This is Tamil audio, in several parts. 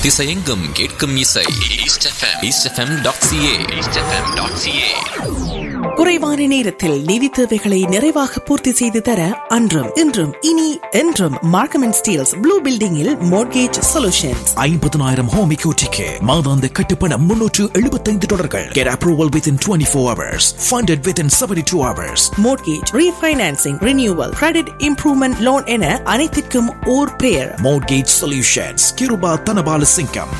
திசையெங்கும் கேட்கும் இசை eastfm.ca. குறைவான நேரத்தில் நிதி தேவைகளை நிறைவாக பூர்த்தி செய்து தர அன்றும் இன்றும் இனி என்றும் மார்க்கம் அண்ட் ஸ்டீல்ஸ் ப்ளூ பில்டிங்கில் மோர்கேஜ் சொல்யூஷன்ஸ். 50,000 ஹோம் எக்யூட்டிக்கு மாதாந்த கட்டுப்பணம் $375. Get approval within 24 hours. Funded within 72 hours. Mortgage refinancing, renewal, credit improvement loan என அனைத்திற்கும் ஓர் பெயர். Mortgage Solutions. Kiruba Tanabala Singham.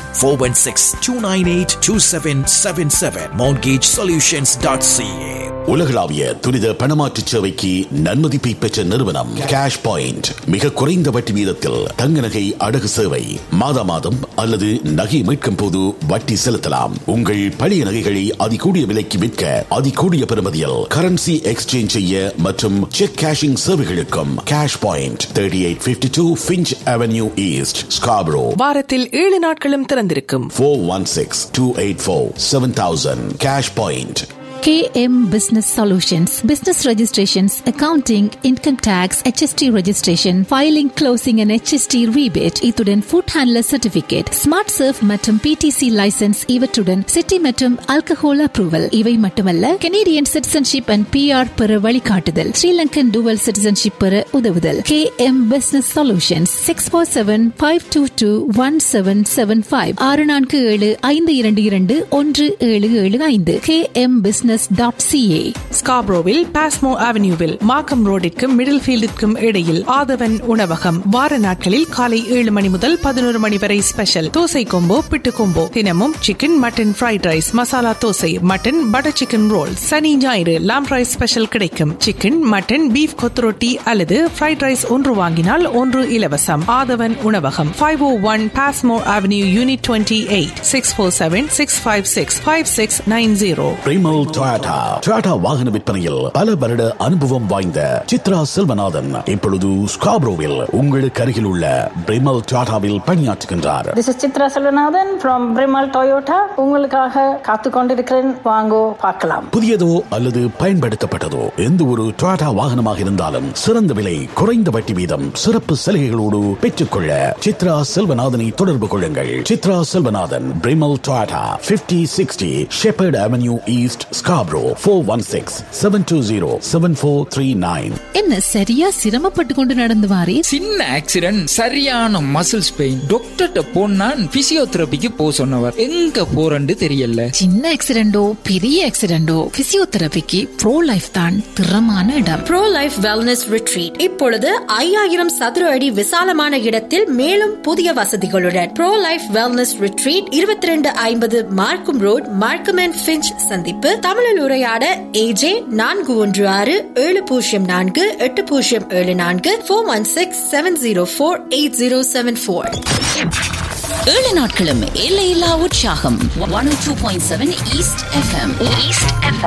416-298-2777. MortgageSolutions.ca. உலகளாவிய துரித பணமாற்று சேவைக்கு நன்மதிப்பை பெற்ற நிறுவனம் கேஷ் பாயிண்ட். மிக குறைந்த வட்டி வீதத்தில் தங்க நகை அடகு சேவை. மாதா மாதம் அல்லது நகை மீட்கும் போது வட்டி செலுத்தலாம். உங்கள் பழைய நகைகளை அதிகூடிய விலைக்கு விற்க அதிகூடிய பெறுமதியில் கரன்சி எக்ஸ்சேஞ்ச் செய்ய மற்றும் check cashing சேவைகளுக்கும் cash point 3852 Finch Avenue East, Scarborough. வாரத்தில் 7 நாட்களும் திறந்திருக்கும். 416-284-7000. Cash point. KM Business Solutions, business registrations, accounting, income tax, HST registration, filing, closing and HST rebate, இத்துடன் food handler certificate, smart surf மற்றும் PTC license இவற்றுடன் city மற்றும் alcohol approval. இவை மட்டுமல்ல, Canadian citizenship and PR பெற வழிகாட்டுதல், Sri Lankan dual citizenship பெற உதவுதல். KM Business Solutions 647-522-1775 647-522-1775 KM Business .ca. ஸ்கார்பரோவில் பாஸ்மோ அவென்யூவில் மார்க்கம் ரோடிற்கும் மிடில் ஃபீல்டிற்கும் இடையில் ஆதவன் உணவகம். வார நாட்களில் காலை 7 மணி முதல் 11 மணி வரை ஸ்பெஷல் தோசை கொம்போ, பிட்டு கொம்போ. தினமும் chicken, mutton fried rice, masala dosa, mutton butter chicken roll. சனி ஞாயிறு லாம் ரைஸ் ஸ்பெஷல் கிடைக்கும். சிக்கன், மட்டன், பீஃப் கொத்து அல்லது ஃப்ரைட் ரைஸ் ஒன்று வாங்கினால் ஒன்று இலவசம். ஆதவன் உணவகம் 501 பாஸ்மோ அவென்யூ யூனிட் 28 647-656-5690. டொயோட்டா வாகன விற்பனையில் பல வருட அனுபவம் வாய்ந்த சித்ரா செல்வநாதன் இப்பொழுது ஸ்கார்பரோவில் உங்களுக்கு அருகில் உள்ள பிரிமல் டொயோட்டாவில் பணியாற்றுகின்றார். This is Chitra Selvanathan from Brimal Toyota. உங்களுக்காக காத்து கொண்டிருக்கிறேன், வாங்கோ பார்க்கலாம். புதியதோ அல்லது பயன்படுத்தப்பட்டதோ எந்த ஒரு டொயோட்டா வாகனமாக இருந்தாலும் சிறந்த விலை, குறைந்த வட்டி வீதம், சிறப்பு சலுகைகளோடு பெற்றுக்கொள்ள சித்ரா செல்வநாதனை தொடர்பு கொள்ளுங்கள். Chitra Selvanathan, பிரிமல் Toyota, 5060 shepherd avenue east, Scarborough. 416-720-7439. என்ன சரியா சிரமப்பட்டு கொண்டு நடந்து வாரே? சின்ன ஆக்சிடென்ட், சரியான மசில்ஸ் பெயின். டாக்டர்ட்ட போனா பிசியோதெரபிக்கு போ சொன்னவர். எங்க போறன்னு தெரியல. சின்ன ஆக்சிடென்டோ பெரிய ஆக்சிடென்டோ பிசியோதெரபிக்கு ப்ரோ லைஃப் தான் திறமான இடம். ப்ரோ லைஃப் வெல்னஸ் ரிட்ரீட் இப்பொழுது 5000 சதுர அடி விசாலமான இடத்தில் மேலும் புதிய வசதிகளுடன். ப்ரோ லைஃப் வெல்னஸ் ரிட்ரீட் 2250 மார்க்கம் ரோட், மார்க்கம் அண்ட் ஃபின்ச் சந்திப்பு. தமிழில் உரையாட AJ 414-804-8074 416-704-8074. 7 நாட்களும் எல்லையில்லா உற்சாகம். 102.7 ஈஸ்ட் FM.